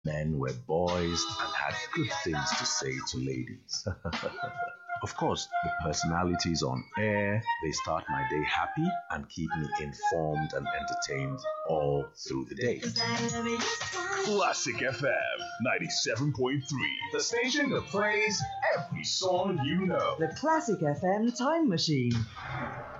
Men were boys and had good things to say to ladies. Of course, the personalities on air, they start my day happy and keep me informed and entertained all through the day. Classic FM 97.3. The station that plays every song you know. The Classic FM Time Machine.